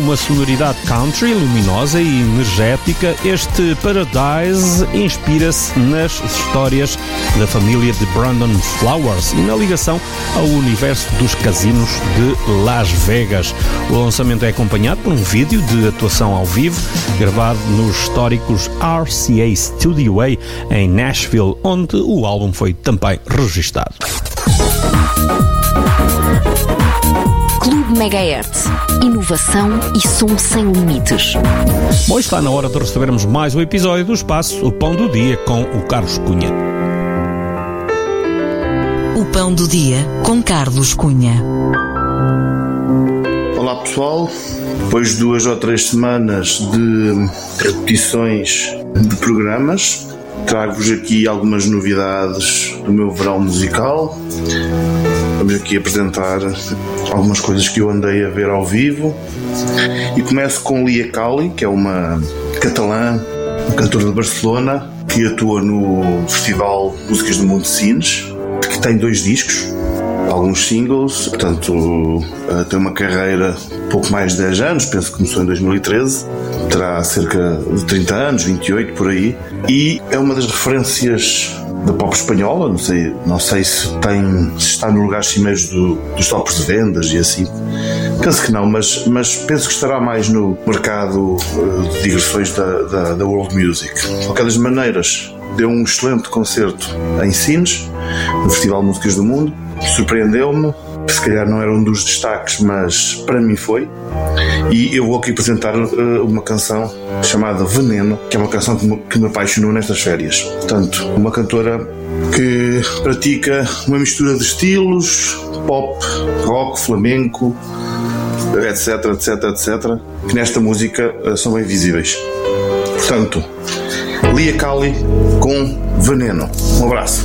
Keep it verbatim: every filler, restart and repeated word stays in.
uma sonoridade country, luminosa e energética, este Paradise inspira-se nas histórias da família de Brandon Flowers e na ligação ao universo dos casinos de Las Vegas. O lançamento é acompanhado por um vídeo de atuação ao vivo, gravado nos históricos R C A Studio A em Nashville, onde o álbum foi também registado. Clube Megahertz. Inovação e som sem limites. Bom, está na hora de recebermos mais um episódio do Espaço, o Pão do Dia, com o Carlos Cunha. O Pão do Dia, com Carlos Cunha. Olá pessoal, depois de duas ou três semanas de repetições de programas, trago-vos aqui algumas novidades do meu verão musical. Vamos aqui apresentar algumas coisas que eu andei a ver ao vivo e começo com Lia Cali, que é uma catalã, uma cantora de Barcelona, que atua no Festival Músicas do Mundo Cines, que tem dois discos, alguns singles, portanto tem uma carreira de pouco mais de dez anos, penso que começou em dois mil e treze, terá cerca de trinta anos, vinte e oito por aí, e é uma das referências da pop espanhola. Não sei, não sei se, tem, se está no lugar cimeiros do, dos tops de vendas e assim, penso que não, mas, mas penso que estará mais no mercado de digressões da, da, da world music. De qualquer das maneiras, deu um excelente concerto em Sines, no Festival de Músicas do Mundo, surpreendeu-me, se calhar não era um dos destaques, mas para mim foi. E eu vou aqui apresentar uh, uma canção chamada Veneno, que é uma canção que me, que me apaixonou nestas férias. Portanto, uma cantora que pratica uma mistura de estilos, pop, rock, flamenco, etc, etc, etc, que nesta música uh, são bem visíveis. Portanto, Lia Cali com Veneno. Um abraço.